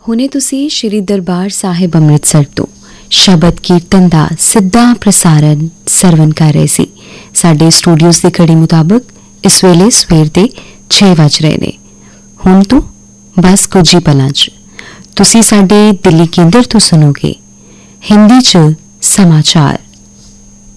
ਹੁਣੇ ਤੁਸੀਂ ਸ਼੍ਰੀ ਦਰਬਾਰ ਸਾਹਿਬ ਅੰਮ੍ਰਿਤਸਰ ਤੋਂ ਸ਼ਬਦ ਕੀਰਤਨ ਦਾ ਸਿੱਧਾ ਪ੍ਰਸਾਰਣ ਸਰਵਣ ਕਰ ਰਹੇ ਸੀ। ਸਾਡੇ ਸਟੂਡੀਓਜ਼ ਦੀ ਘੜੀ ਮੁਤਾਬਕ ਇਸ ਵੇਲੇ ਸਵੇਰ ਦੇ 6 ਵੱਜ ਰਹੇ ਨੇ। ਹੁਣ ਤੋਂ ਬਸ ਕੁਝ ਹੀ ਪਲਾਂ 'ਚ ਤੁਸੀਂ ਸਾਡੇ ਦਿੱਲੀ ਕੇਂਦਰ ਤੋਂ ਸੁਣੋਗੇ ਹਿੰਦੀ 'ਚ ਸਮਾਚਾਰ।